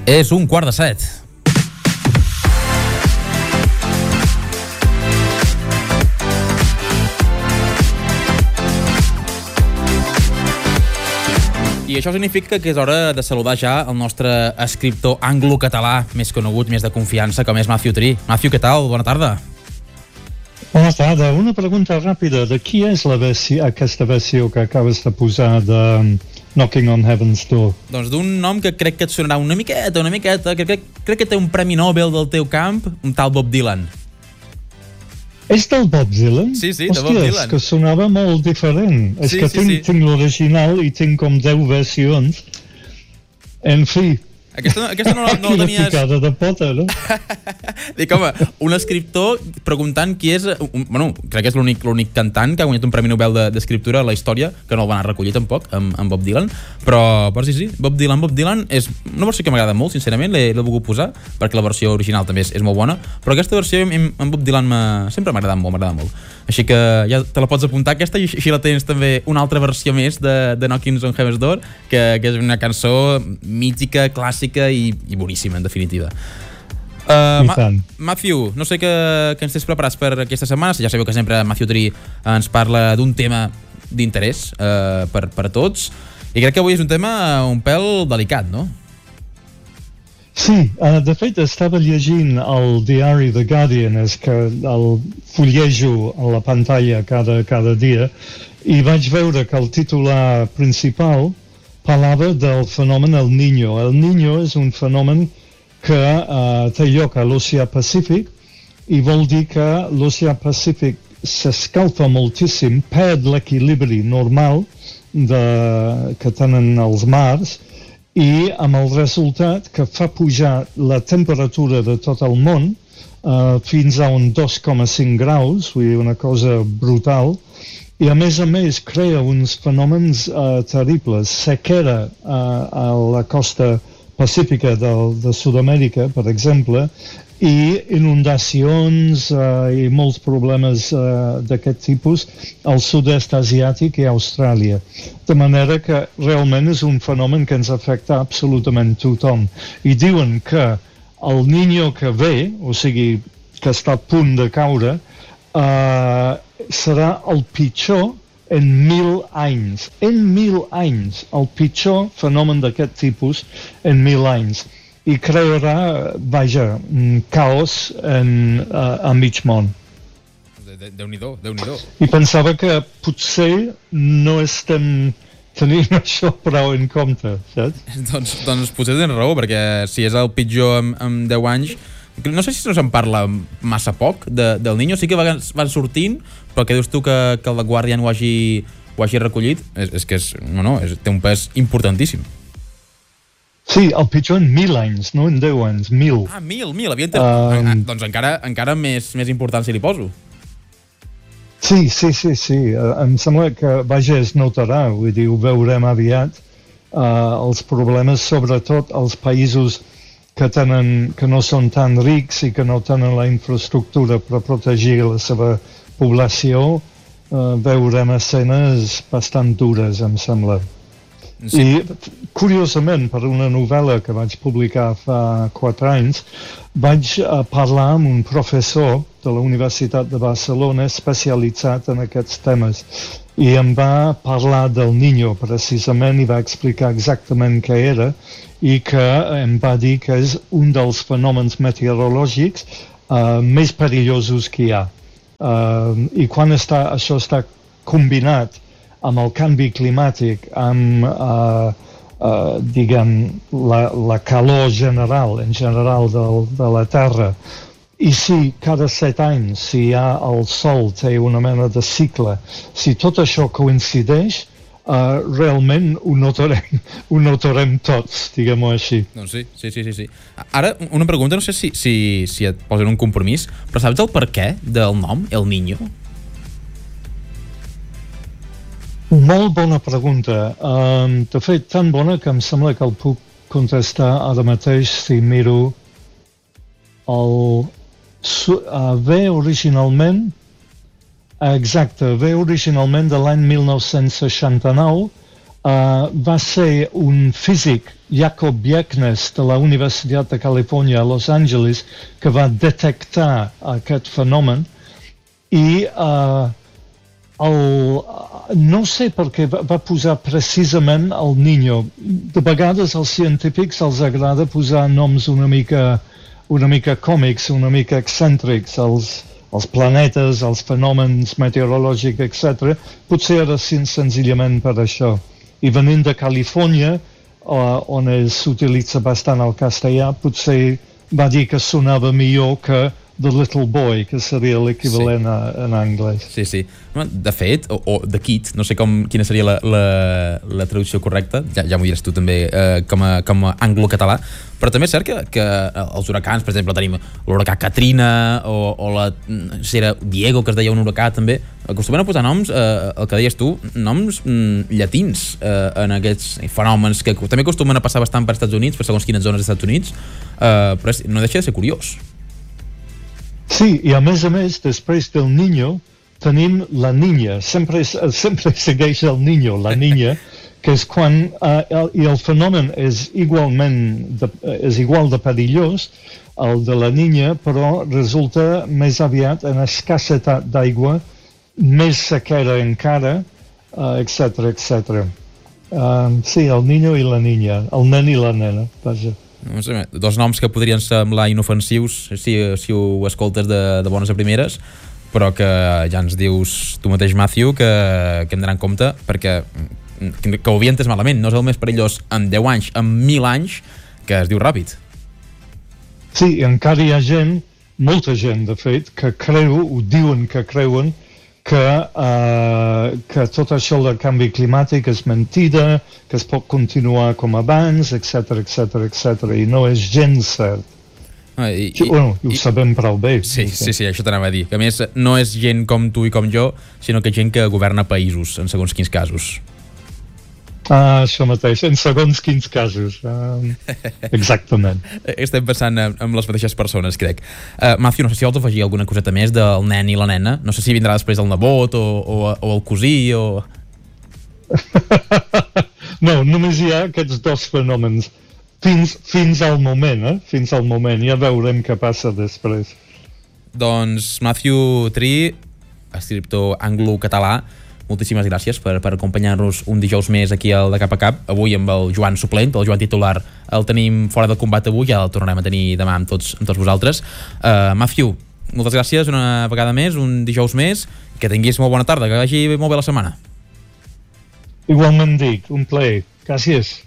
És 6:45. I això significa que és hora de saludar ja el nostre escriptor anglo-català més conegut, més de confiança, com és Matthew Tree. Matthew, què tal? Bona tarda. Bona tarda. Una pregunta ràpida. De qui és aquesta versió que acabes de posar de Knocking on Heaven's Door? Doncs d'un nom que crec que et sonarà una miqueta, que crec que té un premi Nobel del teu camp, un tal Bob Dylan. És del Bob Dylan? Sí, de Bob Dylan. Hòstia, és que sonava molt diferent. És que tinc l'original i tinc com 10 versions. En fi. Aquesta no la tenies... Una picada de pota, no? Dic, home, un escriptor preguntant qui és... Bueno, crec que és l'únic cantant que ha guanyat un Premi Nobel d'Escriptura a la història, que no el van recollir tampoc, amb Bob Dylan, però sí, Bob Dylan és una versió que m'agrada molt, sincerament, l'he volgut posar, perquè la versió original també és molt bona, però aquesta versió amb Bob Dylan sempre m'ha agradat molt. Així que ja te la pots apuntar, aquesta, i així la tens també una altra versió més de Knocking on Heaven's Door, que és una cançó mítica, clàssica i boníssima, en definitiva. Matthew, no sé què ens tens preparats per aquesta setmana. Ja sabeu que sempre Matthew Tree ens parla d'un tema d'interès per tots, i crec que avui és un tema un pèl delicat, no? Sí, de fet estava llegint el diari The Guardian, és que el fullejo a la pantalla cada dia, i vaig veure que el titular principal parlava del fenomen El Niño. El Niño és un fenomen que té lloc a l'Oceà Pacífic, i vol dir que l'Oceà Pacífic s'escalfa moltíssim, perd l'equilibri normal que tenen els mars, i amb el resultat que fa pujar la temperatura de tot el món fins a un 2,5 graus, vull dir, una cosa brutal, i a més crea uns fenòmens terribles, sequera a la costa pacífica de Sud-amèrica, per exemple, i inundacions i molts problemes d'aquest tipus al sud-est asiàtic i a Austràlia. De manera que realment és un fenomen que ens afecta absolutament tothom. I diuen que el Niño que ve, o sigui, que està a punt de caure, serà el pitjor en 1.000 anys. En 1.000 anys, el pitjor fenomen d'aquest tipus en 1.000 anys. I crearà, caos a mig món. Déu-n'hi-do. I pensava que potser no estem tenint això prou en compte, saps? Doncs potser tens raó, perquè si és el pitjor en 10 anys, no sé si no se'n parla massa poc del Niño, sí que van sortint, però que dius tu que el The Guardian ho hagi recollit, és que té un pes importantíssim. Sí, el pitjor en 1.000 anys, no en 10 anys, 1.000. Ah, 1.000, havia doncs encara més importància li poso. Sí. Em sembla que, es notarà, vull dir, ho veurem aviat, els problemes, sobretot els països que no són tan rics i que no tenen la infraestructura per protegir la seva població, veurem escenes bastant dures, em sembla. Sí. I, curiosament, per una novel·la que vaig publicar fa 4 anys, vaig parlar amb un professor de la Universitat de Barcelona especialitzat en aquests temes, i em va parlar del Niño precisament, i va explicar exactament què era, i que em va dir que és un dels fenòmens meteorològics més perillosos que hi ha. I quan això està combinat amb el canvi climàtic, amb la calor en general de la Terra, i si cada 7 anys, si el Sol té una mena de cicle, si tot això coincideix, realment ho notarem tots, diguem-ho així. Doncs sí. Ara, una pregunta, no sé si et posen un compromís, però saps el perquè del nom, El Niño? Molt bona pregunta. De fet, tan bona que em sembla que el puc contestar ara mateix si miro ve originalment de l'any 1969 va ser un físic, Jakob Bjerknes, de la Universitat de Califòrnia a Los Angeles, que va detectar aquest fenomen i no sé per què va posar precisament el Niño. De vegades als científics els agrada posar noms una mica còmics, una mica excèntrics, els planetes, els fenòmens meteorològics, etc. Potser era senzillament per això. I venint de Califòrnia, on s'utilitza bastant el castellà, potser va dir que sonava millor que The Little Boy, que seria l'equivalent en anglès. Sí, sí. De fet, o The Kid, no sé quina seria la traducció correcta, ja m'ho diràs tu també, com a anglo-català, però també és cert que els huracans, per exemple, tenim l'huracà Katrina o la era Diego, que es deia un huracà també, acostumen a posar noms, el que deies tu, noms llatins en aquests fenòmens que també acostumen a passar bastant per Estats Units, per segons quines zones dels Estats Units, però no deixa de ser curiós. Sí, i a més, després del Niño, tenim la Niña. Sempre segueix el Niño, la Niña, que és quan... I el fenomen és igual de perillós, el de la Niña, però resulta més aviat en escassetat d'aigua, més sequera encara, etc, etc. Sí, el Niño i la Niña, el nen i la nena, vaja. No sé, dos noms que podrien semblar inofensius si ho escoltes de bones a primeres, però que ja ens dius tu mateix, Matthew, que hem d'anar en compte perquè que ho havia entès malament, no és el més perillós en 10 anys, en 1.000 anys, que es diu ràpid. Sí, encara hi ha gent, molta gent de fet, que ho diuen que creuen que tot això del canvi climàtic és mentida, que es pot continuar com abans, etc, i no és gens cert. Ho sabem prou bé. Sí, això t'anava a dir. A més, no és gent com tu i com jo, sinó que gent que governa països, en segons quins casos. Això mateix, en segons quins casos. Exactament. Estem pensant en les mateixes persones, crec. Matthew, no sé si vols afegir alguna coseta més del nen i la nena. No sé si vindrà després el nebot o el cosí o... No, només hi ha aquests dos fenòmens. Fins al moment, Fins al moment. Ja veurem què passa després. Doncs Matthew Tree, escriptor anglo-català, moltíssimes gràcies per acompanyar-nos un dijous més aquí al De Cap a Cap, avui amb el Joan suplent, el Joan titular el tenim fora del combat avui, ja el tornarem a tenir demà amb tots vosaltres. Matthew, moltes gràcies una vegada més, un dijous més, que tinguis molt bona tarda, que vagi molt bé la setmana. Igualment dic, un plaer. Gràcies.